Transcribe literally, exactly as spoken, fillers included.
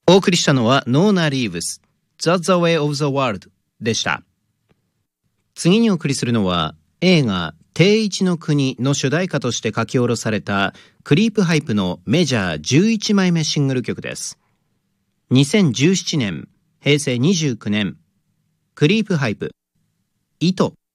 お送りしたのはノーナ・リーブス That's the way of the world でした。次にお送りするのは映画定一の国の主題歌として書き下ろされたクリープハイプのメジャーじゅういちまいめシングル曲です。にせんじゅうななねん、へいせいにじゅうきゅうねん、クリープハイプ糸。